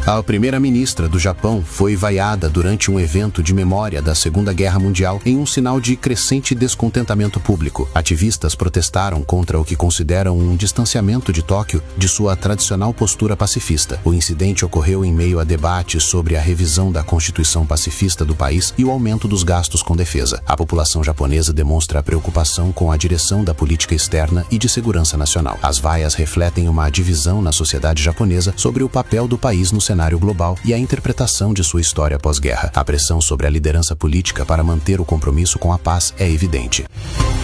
A primeira-ministra do Japão foi vaiada durante um evento de memória da Segunda Guerra Mundial em um sinal de crescente descontentamento público. Ativistas protestaram contra o que consideram um distanciamento de Tóquio de sua tradicional postura pacifista. O incidente ocorreu em meio a debates sobre a revisão da Constituição pacifista do país e o aumento dos gastos com defesa. A população japonesa demonstra preocupação com a direção da política externa e de segurança nacional. As vaias refletem uma divisão na sociedade japonesa sobre o papel do país no cenário global e a interpretação de sua história pós-guerra. A pressão sobre a liderança política para manter o compromisso com a paz é evidente.